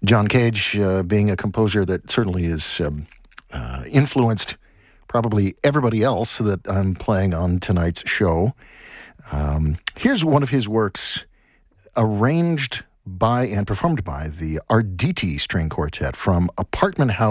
John Cage being a composer that certainly is influenced probably everybody else that I'm playing on tonight's show. Here's one of his works arranged by and performed by the Arditi String Quartet from Apartment House